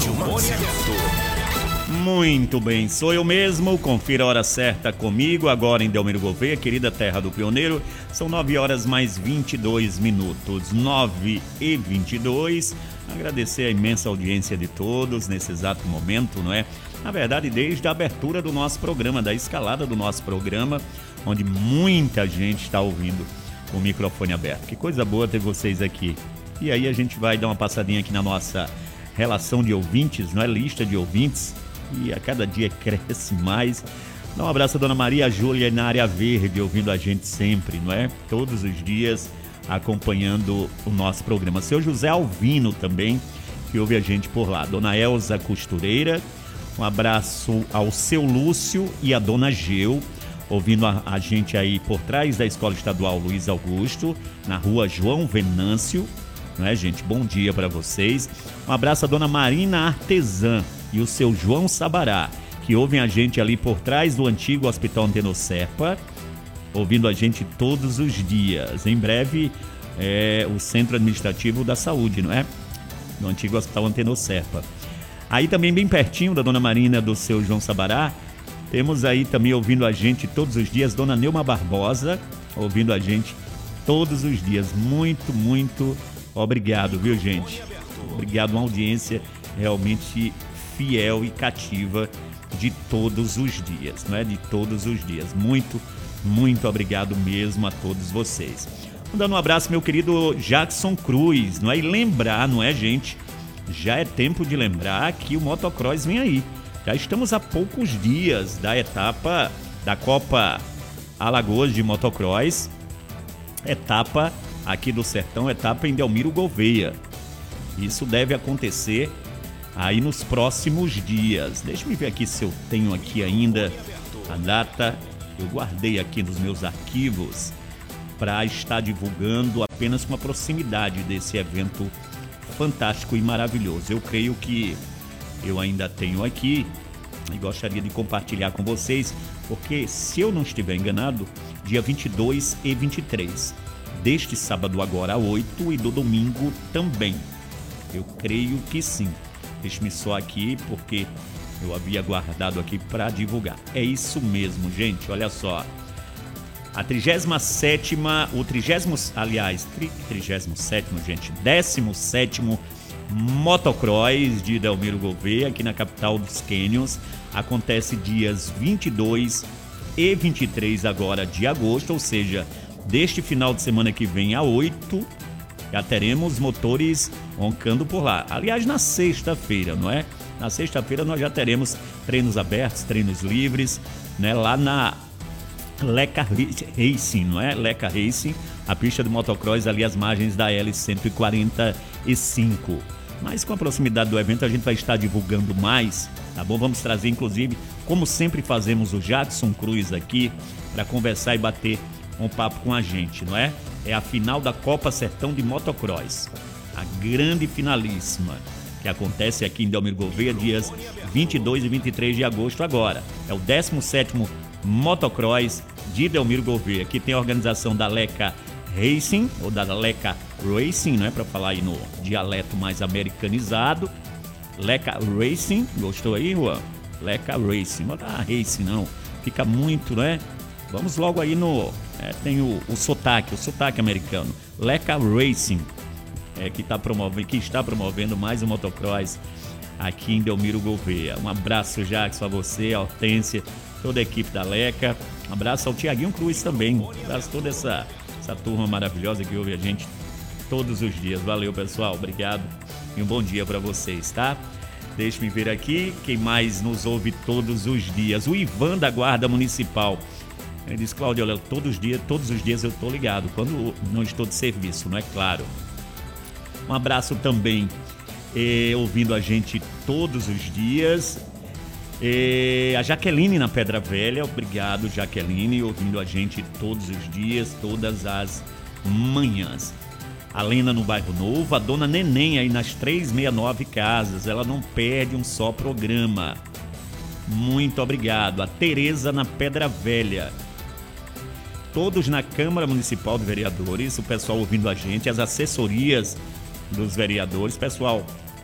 Microfone aberto. Muito bem, sou eu mesmo, confira a hora certa comigo, agora em Delmiro Gouveia, querida terra do pioneiro, são 9 horas mais 22 minutos, 9h22, agradecer a imensa audiência de todos nesse exato momento, não é? Na verdade, desde a abertura do nosso programa, da escalada do nosso programa, onde muita gente está ouvindo o microfone aberto. Que coisa boa ter vocês aqui. E aí a gente vai dar uma passadinha aqui na nossa relação de ouvintes, não é? Lista de ouvintes. E a cada dia cresce mais. Dá um abraço a Dona Maria Júlia na área verde, ouvindo a gente sempre, não é? Todos os dias acompanhando o nosso programa. Seu José Alvino também, que ouve a gente por lá. Dona Elza Costureira, um abraço ao seu Lúcio e a Dona Geu, ouvindo a gente aí por trás da Escola Estadual Luiz Augusto, na rua João Venâncio, não é, gente? Bom dia para vocês. Um abraço a Dona Marina Artesã e o seu João Sabará, que ouvem a gente ali por trás do antigo Hospital Antenor Serpa, ouvindo a gente todos os dias. Em breve, o Centro Administrativo da Saúde, não é? No antigo Hospital Antenor Serpa. Aí também bem pertinho da Dona Marina, do seu João Sabará, temos aí também ouvindo a gente todos os dias, Dona Neuma Barbosa, ouvindo a gente todos os dias. Muito, muito obrigado, viu, gente? Obrigado, uma audiência realmente fiel e cativa de todos os dias, não é? De todos os dias. Muito, muito obrigado mesmo a todos vocês. Dando um abraço, meu querido Jackson Cruz, não é? E lembrar, não é, gente? Já é tempo de lembrar que o motocross vem aí. Já estamos a poucos dias da etapa da Copa Alagoas de Motocross, etapa aqui do Sertão, etapa em Delmiro Gouveia. Isso deve acontecer aí nos próximos dias. Deixa eu ver aqui se eu tenho aqui ainda a data. Eu guardei aqui nos meus arquivos para estar divulgando apenas com a proximidade desse evento fantástico e maravilhoso. Eu creio que eu ainda tenho aqui e gostaria de compartilhar com vocês, porque se eu não estiver enganado, dia 22 e 23, deste sábado agora 8 e do domingo também. Eu creio que sim. Deixe-me só aqui, porque eu havia guardado aqui para divulgar. É isso mesmo, gente, olha só. A 37ª, o 30º, aliás, 37º, gente, 17º Motocross de Delmiro Gouveia, aqui na capital dos Canyons, acontece dias 22 e 23 agora de agosto, ou seja, deste final de semana que vem a 8, já teremos motores roncando por lá. Aliás, na sexta-feira, não é? Na sexta-feira nós já teremos treinos abertos, treinos livres, né? Lá na Leca Racing, não é? Leca Racing, a pista de motocross ali às margens da L145. Mas com a proximidade do evento a gente vai estar divulgando mais, tá bom? Vamos trazer, inclusive, como sempre fazemos, o Jackson Cruz aqui para conversar e bater um papo com a gente, não é? É a final da Copa Sertão de Motocross, a grande finalíssima, que acontece aqui em Delmiro Gouveia, dias 22 e 23 de agosto agora. É o 17º Motocross de Delmiro Gouveia, que tem a organização da Leca Racing, ou da Leca Racing, não é? Para falar aí no dialeto mais americanizado. Leca Racing, gostou aí, Juan? Leca Racing, não dá Racing não, fica muito, né? Vamos logo aí no... tem o sotaque americano. Leca Racing, que está promovendo mais um motocross aqui em Delmiro Gouveia. Um abraço, Jackson, a você, a Hortência, toda a equipe da Leca. Um abraço ao Tiaguinho Cruz também. Um abraço a toda essa turma maravilhosa que ouve a gente todos os dias. Valeu, pessoal. Obrigado e um bom dia para vocês, tá? Deixe-me ver aqui quem mais nos ouve todos os dias. O Ivan da Guarda Municipal. Ele diz, Cláudio, olha, todos os dias eu estou ligado, quando não estou de serviço, não é claro. Um abraço também, ouvindo a gente todos os dias. A Jaqueline na Pedra Velha, obrigado, Jaqueline, ouvindo a gente todos os dias, todas as manhãs. A Lena no Bairro Novo, a Dona Neném aí nas 369 Casas, ela não perde um só programa. Muito obrigado. A Tereza na Pedra Velha. Todos na Câmara Municipal de Vereadores, o pessoal ouvindo a gente, as assessorias dos vereadores, pessoal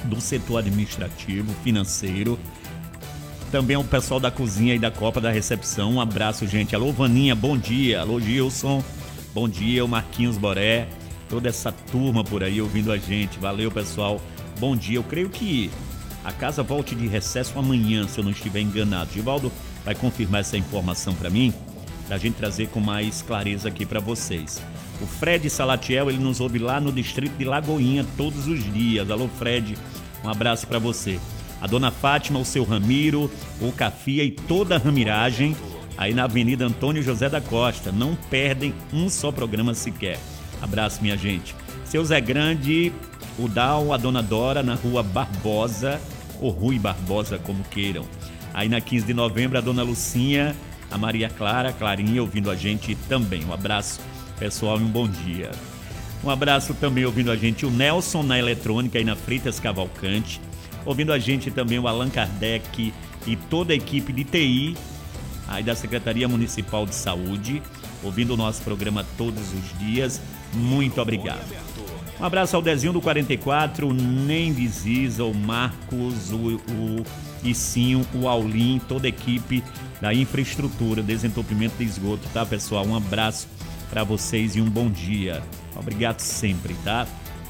do setor administrativo, financeiro. Também o pessoal da cozinha e da Copa da Recepção. Um abraço, gente. Alô, Vaninha, bom dia. Alô, Gilson, bom dia. O Marquinhos Boré, toda essa turma por aí ouvindo a gente. Valeu, pessoal. Bom dia. Eu creio que a casa volte de recesso amanhã, se eu não estiver enganado. Givaldo vai confirmar essa informação para mim, pra gente trazer com mais clareza aqui para vocês. O Fred Salatiel, ele nos ouve lá no distrito de Lagoinha todos os dias. Alô, Fred, um abraço para você. A dona Fátima, o seu Ramiro, o Cafia e toda a ramiragem aí na Avenida Antônio José da Costa. Não perdem um só programa sequer. Abraço, minha gente. Seu Zé Grande, o Dal, a dona Dora na Rua Barbosa, ou Rui Barbosa, como queiram. Aí na 15 de novembro, a dona Lucinha, a Maria Clara, Clarinha, ouvindo a gente também. Um abraço, pessoal, e um bom dia. Um abraço também ouvindo a gente o Nelson na eletrônica aí na Freitas Cavalcante. Ouvindo a gente também o Allan Kardec e toda a equipe de TI aí da Secretaria Municipal de Saúde, ouvindo o nosso programa todos os dias. Muito obrigado. Um abraço ao Dezinho do 44, o Nendi Ziza, o Marcos, o Icinho, o Aulin, toda a equipe da infraestrutura, desentupimento de esgoto, tá, pessoal? Um abraço para vocês e um bom dia. Obrigado sempre, tá?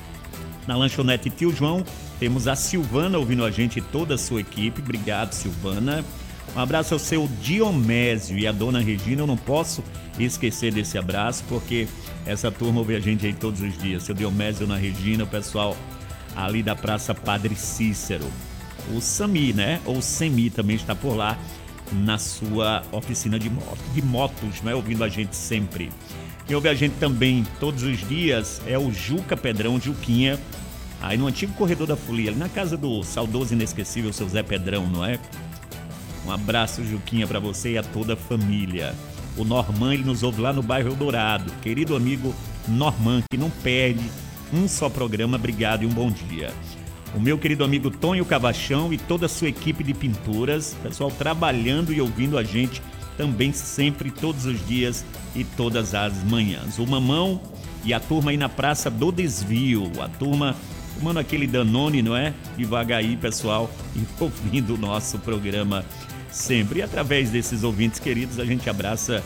Na lanchonete Tio João, temos a Silvana ouvindo a gente e toda a sua equipe. Obrigado, Silvana. Um abraço ao seu Diomésio e a dona Regina. Eu não posso esquecer desse abraço, porque essa turma ouve a gente aí todos os dias. Seu Diomésio, dona Regina, o pessoal ali da Praça Padre Cícero. O Sami, né? Ou Semi também está por lá na sua oficina de motos, né? Ouvindo a gente sempre. Quem ouve a gente também todos os dias é o Juca Pedrão, Juquinha, aí no antigo Corredor da Folia, ali na casa do saudoso e inesquecível seu Zé Pedrão, não é? Um abraço, Juquinha, para você e a toda a família. O Norman, ele nos ouve lá no bairro Eldorado. Querido amigo Norman, que não perde um só programa, obrigado e um bom dia. O meu querido amigo Tonho Cavachão e toda a sua equipe de pinturas, pessoal trabalhando e ouvindo a gente também sempre, todos os dias e todas as manhãs. O Mamão e a turma aí na Praça do Desvio, a turma tomando aquele Danone, não é? Devagar aí, pessoal, e ouvindo o nosso programa sempre. E através desses ouvintes queridos, a gente abraça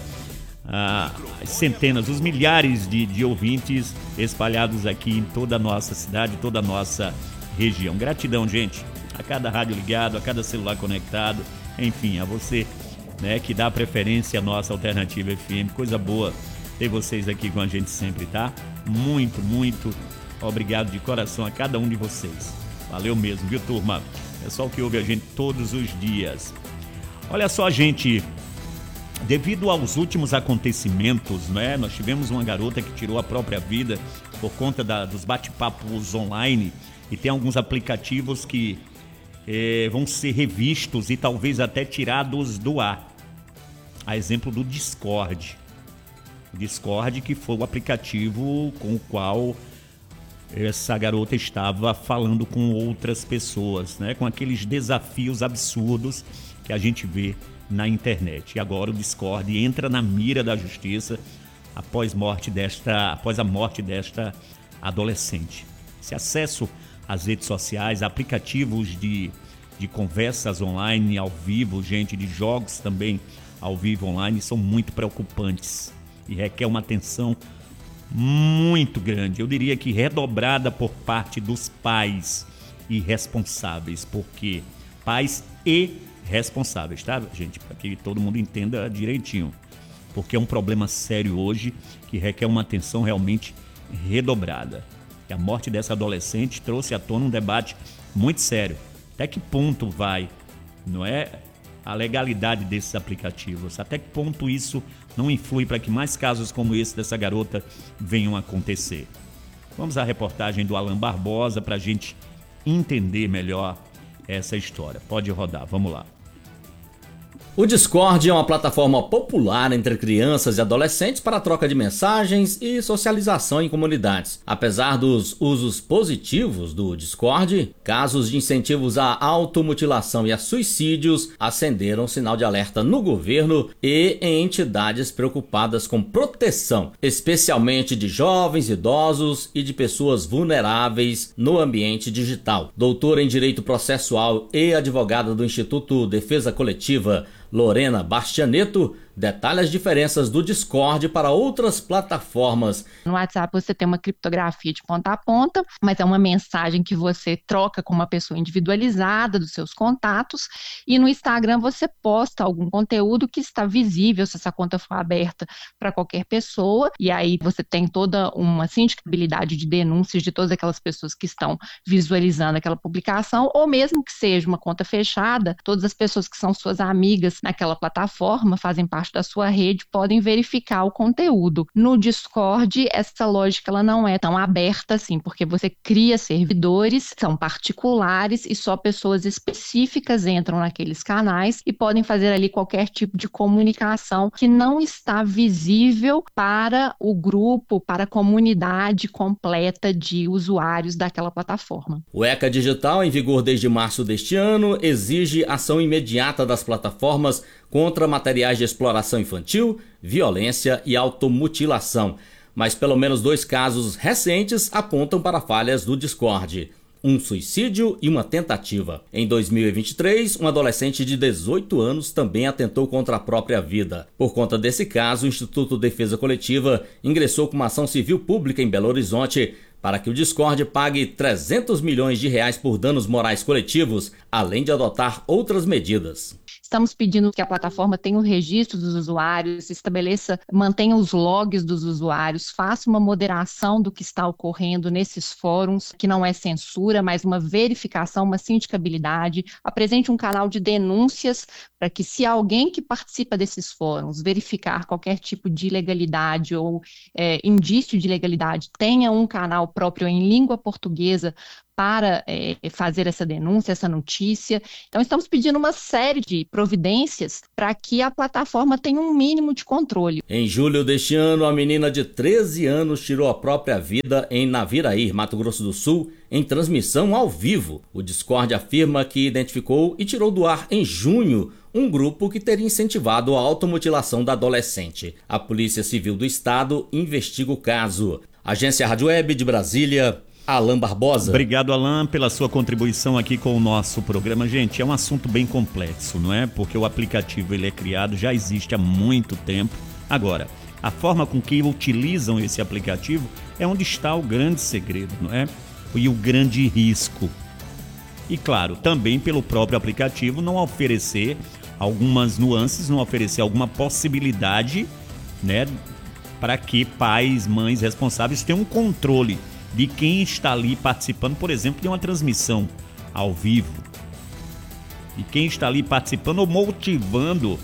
as centenas, os milhares de ouvintes espalhados aqui em toda a nossa cidade, toda a nossa região. Gratidão, gente, a cada rádio ligado, a cada celular conectado, enfim, a você, né, que dá preferência à nossa Alternativa FM. Coisa boa ter vocês aqui com a gente sempre, tá? Muito, muito obrigado de coração a cada um de vocês. Valeu mesmo, viu, turma? Pessoal que ouve a gente todos os dias. Olha só, gente, devido aos últimos acontecimentos, né, nós tivemos uma garota que tirou a própria vida por conta dos bate-papos online, e tem alguns aplicativos que vão ser revistos e talvez até tirados do ar. A exemplo do Discord. O Discord, que foi o aplicativo com o qual essa garota estava falando com outras pessoas, né? Com aqueles desafios absurdos que a gente vê na internet. E agora o Discord entra na mira da justiça após a morte desta adolescente. Esse acesso às redes sociais, aplicativos de conversas online ao vivo, gente, de jogos também ao vivo online, são muito preocupantes e requer uma atenção muito grande, eu diria que redobrada por parte dos pais e responsáveis, porque pais e responsáveis, tá, gente? Para que todo mundo entenda direitinho, porque é um problema sério hoje que requer uma atenção realmente redobrada. E a morte dessa adolescente trouxe à tona um debate muito sério. Até que ponto vai, não é, a legalidade desses aplicativos? Até que ponto isso não influi para que mais casos como esse dessa garota venham a acontecer? Vamos à reportagem do Alan Barbosa para a gente entender melhor essa história. Pode rodar, vamos lá. O Discord é uma plataforma popular entre crianças e adolescentes para a troca de mensagens e socialização em comunidades. Apesar dos usos positivos do Discord, casos de incentivos à automutilação e a suicídios acenderam sinal de alerta no governo e em entidades preocupadas com proteção, especialmente de jovens, idosos e de pessoas vulneráveis no ambiente digital. Doutora em Direito Processual e advogada do Instituto Defesa Coletiva, Lorena Bastianetto, detalha as diferenças do Discord para outras plataformas. No WhatsApp você tem uma criptografia de ponta a ponta, mas é uma mensagem que você troca com uma pessoa individualizada dos seus contatos, e no Instagram você posta algum conteúdo que está visível se essa conta for aberta para qualquer pessoa, e aí você tem toda uma sindicabilidade de denúncias de todas aquelas pessoas que estão visualizando aquela publicação, ou mesmo que seja uma conta fechada, todas as pessoas que são suas amigas naquela plataforma, fazem parte da sua rede, podem verificar o conteúdo. No Discord, essa lógica ela não é tão aberta assim, porque você cria servidores, são particulares e só pessoas específicas entram naqueles canais e podem fazer ali qualquer tipo de comunicação que não está visível para o grupo, para a comunidade completa de usuários daquela plataforma. O ECA Digital, em vigor desde março deste ano, exige ação imediata das plataformas contra materiais de exploração infantil, violência e automutilação. Mas pelo menos 2 casos recentes apontam para falhas do Discord: um suicídio e uma tentativa. Em 2023, um adolescente de 18 anos também atentou contra a própria vida. Por conta desse caso, o Instituto Defesa Coletiva ingressou com uma ação civil pública em Belo Horizonte para que o Discord pague R$300 milhões por danos morais coletivos, além de adotar outras medidas. Estamos pedindo que a plataforma tenha o registro dos usuários, mantenha os logs dos usuários, faça uma moderação do que está ocorrendo nesses fóruns, que não é censura, mas uma verificação, uma sindicabilidade, apresente um canal de denúncias para que, se alguém que participa desses fóruns verificar qualquer tipo de ilegalidade ou indício de ilegalidade, tenha um canal próprio em língua portuguesa para fazer essa denúncia, essa notícia. Então, estamos pedindo uma série de providências para que a plataforma tenha um mínimo de controle. Em julho deste ano, a menina de 13 anos tirou a própria vida em Naviraí, Mato Grosso do Sul, em transmissão ao vivo. O Discord afirma que identificou e tirou do ar em junho um grupo que teria incentivado a automutilação da adolescente. A Polícia Civil do Estado investiga o caso. Agência Rádio Web de Brasília, Alan Barbosa. Obrigado, Alan, pela sua contribuição aqui com o nosso programa. Gente, é um assunto bem complexo, não é? Porque o aplicativo ele é criado, já existe há muito tempo. Agora, a forma com que utilizam esse aplicativo é onde está o grande segredo, não é? E o grande risco. E claro, também pelo próprio aplicativo não oferecer algumas nuances, não oferecer alguma possibilidade, né, para que pais, mães responsáveis tenham um controle de quem está ali participando, por exemplo, de uma transmissão ao vivo. E quem está ali participando ou motivando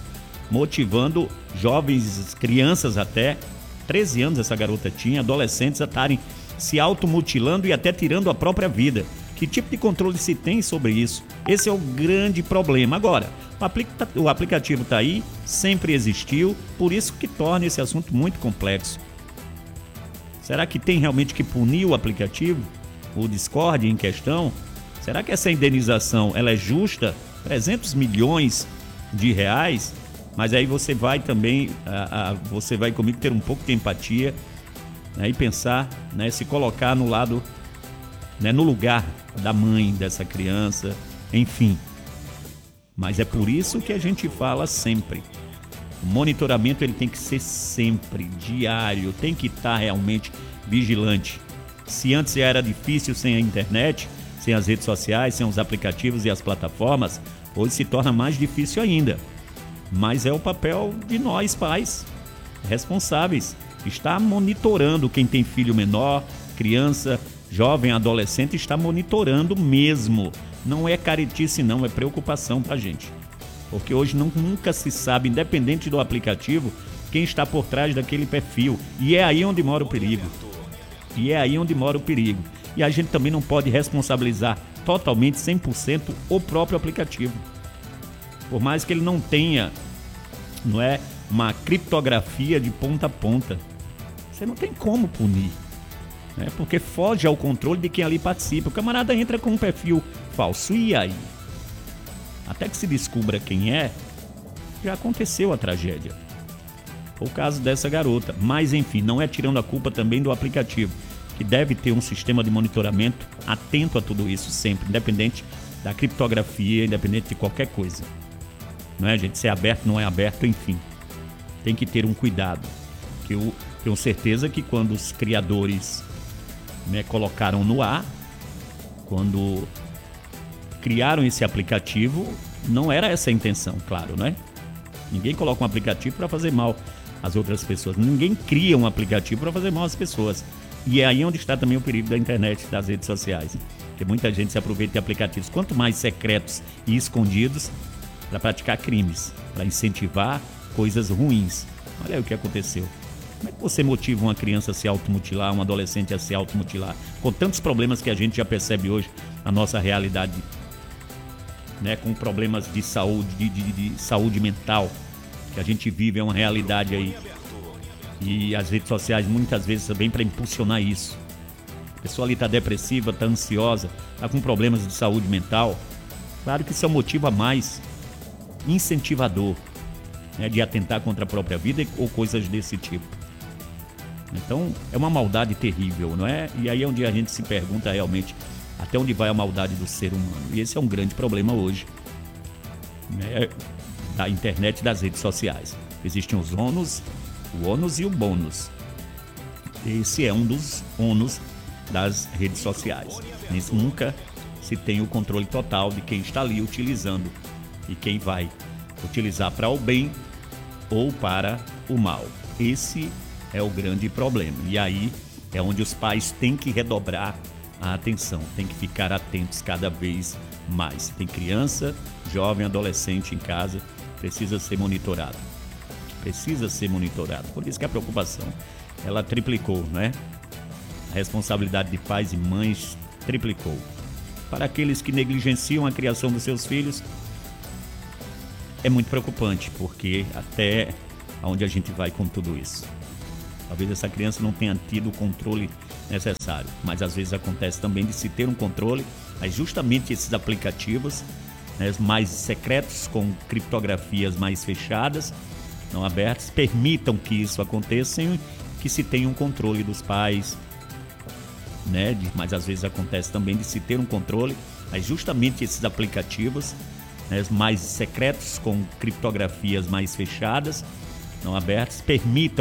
jovens, crianças até, 13 anos essa garota tinha, adolescentes a estarem se automutilando e até tirando a própria vida. Que tipo de controle se tem sobre isso? Esse é o grande problema. Agora, o aplicativo está aí, sempre existiu, por isso que torna esse assunto muito complexo. Será que tem realmente que punir o aplicativo, o Discord em questão? Será que essa indenização ela é justa? R$300 milhões? Mas aí você vai também, você vai comigo ter um pouco de empatia, né, e pensar, né, se colocar no lado, né, no lugar da mãe dessa criança, enfim. Mas é por isso que a gente fala sempre. O monitoramento ele tem que ser sempre, diário, tem que estar realmente vigilante. Se antes já era difícil sem a internet, sem as redes sociais, sem os aplicativos e as plataformas, hoje se torna mais difícil ainda. Mas é o papel de nós, pais, responsáveis, estar monitorando quem tem filho menor, criança, jovem, adolescente, está monitorando mesmo. Não é caretice não, é preocupação pra gente. Porque hoje nunca se sabe, independente do aplicativo, quem está por trás daquele perfil. E é aí onde mora o perigo. E a gente também não pode responsabilizar totalmente, 100%, o próprio aplicativo. Por mais que ele não tenha, não é, uma criptografia de ponta a ponta, você não tem como punir, né? Porque foge ao controle de quem ali participa. O camarada entra com um perfil falso, e aí? Até que se descubra quem é, já aconteceu a tragédia. O caso dessa garota. Mas enfim, não é tirando a culpa também do aplicativo, que deve ter um sistema de monitoramento atento a tudo isso sempre, independente da criptografia, independente de qualquer coisa. Não é, gente? Se é aberto, não é aberto, enfim. Tem que ter um cuidado. Que eu tenho certeza que quando os criadores, né, colocaram no ar, quando criaram esse aplicativo, não era essa a intenção, claro, né? Ninguém coloca um aplicativo para fazer mal às outras pessoas. Ninguém cria um aplicativo para fazer mal às pessoas. E é aí onde está também o perigo da internet, das redes sociais. Porque muita gente se aproveita de aplicativos, quanto mais secretos e escondidos, para praticar crimes, para incentivar coisas ruins. Olha aí o que aconteceu. Como é que você motiva uma criança a se automutilar, um adolescente a se automutilar? Com tantos problemas que a gente já percebe hoje na nossa realidade, né? Com problemas de saúde, de saúde mental, que a gente vive, é uma realidade aí. E as redes sociais muitas vezes também para impulsionar isso. A pessoa ali está depressiva, está ansiosa, está com problemas de saúde mental. Claro que isso é um motivo a mais incentivador, né, de atentar contra a própria vida ou coisas desse tipo. Então é uma maldade terrível, não é? E aí é onde a gente se pergunta realmente até onde vai a maldade do ser humano. E esse é um grande problema hoje, né, da internet e das redes sociais. Existem os ônus, o ônus e o bônus. Esse é um dos ônus das redes sociais. Nunca se tem o controle total de quem está ali utilizando e quem vai utilizar para o bem ou para o mal. Esse é o grande problema. E aí é onde os pais têm que redobrar a atenção, têm que ficar atentos cada vez mais. Tem criança, jovem, adolescente em casa, precisa ser monitorado. Precisa ser monitorado. Por isso que a preocupação, ela triplicou, né? A responsabilidade de pais e mães triplicou. Para aqueles que negligenciam a criação dos seus filhos, é muito preocupante, porque até onde a gente vai com tudo isso? Talvez essa criança não tenha tido o controle necessário, mas às vezes acontece também de se ter um controle, mas justamente esses aplicativos, né, mais secretos, com criptografias mais fechadas, não abertas, permitam que isso aconteça e que se tenha um controle dos pais, né? Mas às vezes acontece também de se ter um controle, mas justamente esses aplicativos, né, mais secretos, com criptografias mais fechadas, não abertas, permitam